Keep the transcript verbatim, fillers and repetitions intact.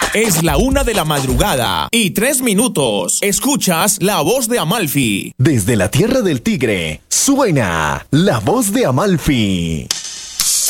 Es la una de la madrugada y tres minutos. Escuchas La Voz de Amalfi. Desde la tierra del tigre, suena La Voz de Amalfi.